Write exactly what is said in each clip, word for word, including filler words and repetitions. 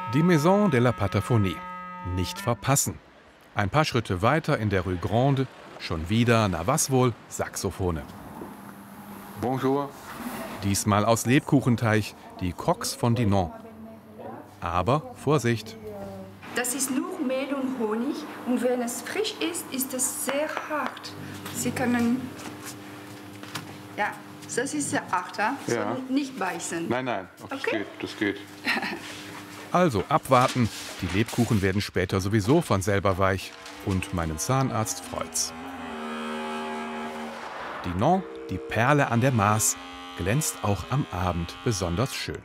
Die Maison de la Pataphonie. Nicht verpassen. Ein paar Schritte weiter in der Rue Grande, schon wieder, na was wohl, Saxophone. Bonjour. Diesmal aus Lebkuchenteig, die Coques von Dinan. Aber Vorsicht! Das ist nur Mehl und Honig und wenn es frisch ist, ist es sehr hart. Sie können... Ja, das ist sehr hart, ja? Ja. So nicht beißen. Nein, nein, oh, das Okay. geht, das geht. Also abwarten, die Lebkuchen werden später sowieso von selber weich. Und meinen Zahnarzt freut's. Dinan, die Perle an der Maas, glänzt auch am Abend besonders schön.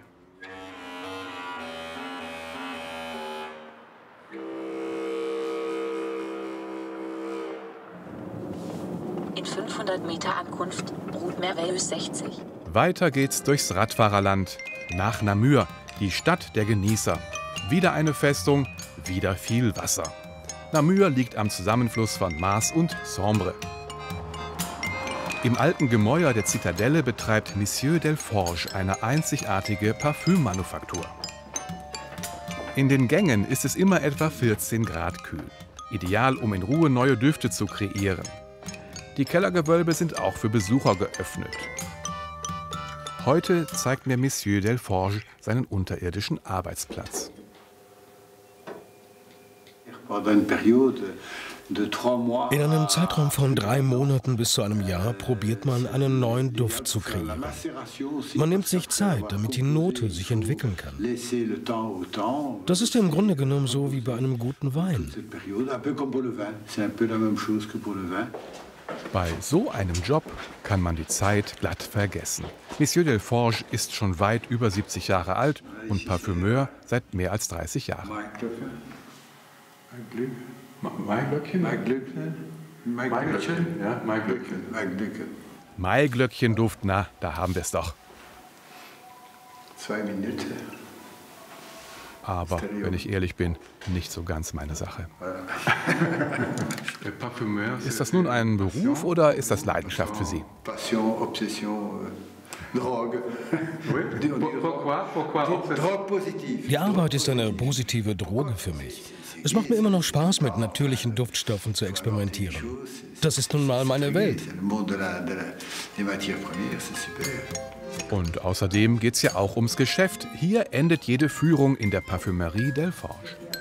In fünfhundert Meter Ankunft, Route Merveilleuse sechzig. Weiter geht's durchs Radfahrerland, nach Namur, die Stadt der Genießer. Wieder eine Festung, wieder viel Wasser. Namur liegt am Zusammenfluss von Maas und Sambre. Im alten Gemäuer der Zitadelle betreibt Monsieur Delforge eine einzigartige Parfümmanufaktur. In den Gängen ist es immer etwa vierzehn Grad kühl. Ideal, um in Ruhe neue Düfte zu kreieren. Die Kellergewölbe sind auch für Besucher geöffnet. Heute zeigt mir Monsieur Delforge seinen unterirdischen Arbeitsplatz. In einem Zeitraum von drei Monaten bis zu einem Jahr probiert man, einen neuen Duft zu kreieren. Man nimmt sich Zeit, damit die Note sich entwickeln kann. Das ist im Grunde genommen so wie bei einem guten Wein. Bei so einem Job kann man die Zeit glatt vergessen. Monsieur Delforge ist schon weit über siebzig Jahre alt und Parfümeur seit mehr als dreißig Jahren. Maiglöckchen? Maiglöckchen? Maiglöckchen? Ja, Maiglöckchen. Maiglöckchenduft, na, da haben wir es doch. Zwei Minuten. Aber, wenn ich ehrlich bin, nicht so ganz meine Sache. Parfümeur. Ist das nun ein Beruf oder ist das Leidenschaft für Sie? Passion, Obsession, Droge. Pourquoi? Pourquoi? Droge positiv. Die Arbeit ist eine positive Droge für mich. Es macht mir immer noch Spaß, mit natürlichen Duftstoffen zu experimentieren. Das ist nun mal meine Welt. Und außerdem geht es ja auch ums Geschäft. Hier endet jede Führung in der Parfümerie Delforge.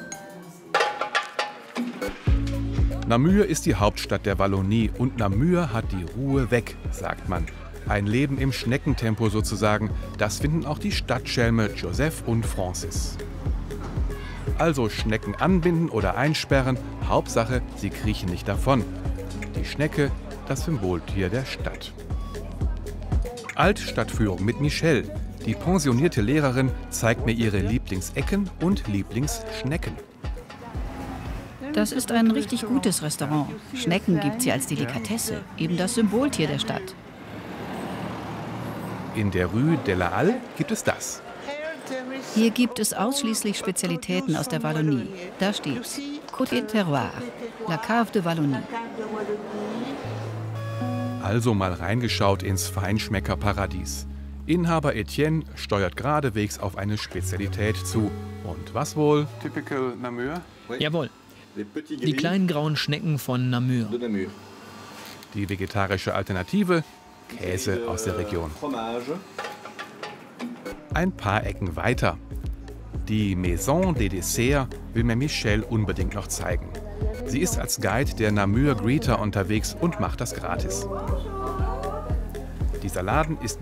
Namur ist die Hauptstadt der Wallonie und Namur hat die Ruhe weg, sagt man. Ein Leben im Schneckentempo sozusagen, das finden auch die Stadtschelme Joseph und Francis. Also Schnecken anbinden oder einsperren, Hauptsache, sie kriechen nicht davon. Die Schnecke, das Symboltier der Stadt. Altstadtführung mit Michelle. Die pensionierte Lehrerin zeigt mir ihre Lieblingsecken und Lieblingsschnecken. Das ist ein richtig gutes Restaurant. Schnecken gibt sie als Delikatesse, eben das Symboltier der Stadt. In der Rue de la Halle gibt es das. Hier gibt es ausschließlich Spezialitäten aus der Wallonie. Da steht Côte Terroir, La Cave de Wallonie. Also mal reingeschaut ins Feinschmeckerparadies. Inhaber Etienne steuert geradewegs auf eine Spezialität zu. Und was wohl? Typical Namur. Jawohl. Die kleinen grauen Schnecken von Namur. Die vegetarische Alternative? Käse aus der Region. Ein paar Ecken weiter. Die Maison des Desserts will mir Michelle unbedingt noch zeigen. Sie ist als Guide der Namur Greeter unterwegs und macht das gratis. Dieser Laden ist